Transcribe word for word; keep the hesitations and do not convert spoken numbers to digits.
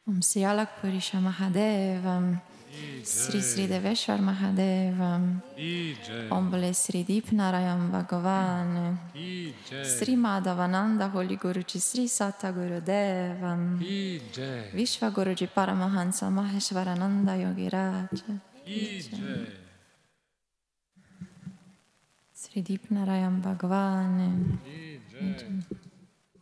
Om Sri Alakpurisha Mahadevam, Sri Sri Deveshwar Mahadevam, Om Bole Sri Deepnarayam Bhagavan, Sri Madhavananda Holy Guruji Sri Sataguru Devam, Vishwa Guruji Paramahansa Maheshwarananda Yogiraja, Sri Deepnarayam Bhagavan.